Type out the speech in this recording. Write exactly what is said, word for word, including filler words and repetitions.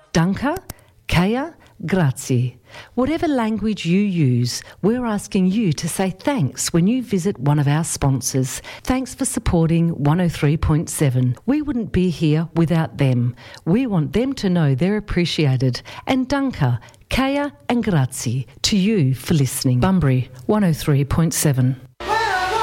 Danke, kaya, grazie. Whatever language you use, we're asking you to say thanks when you visit one of our sponsors. Thanks for supporting one oh three point seven. We wouldn't be here without them. We want them to know they're appreciated. And danke, kaya and grazie to you for listening. Bunbury one oh three point seven.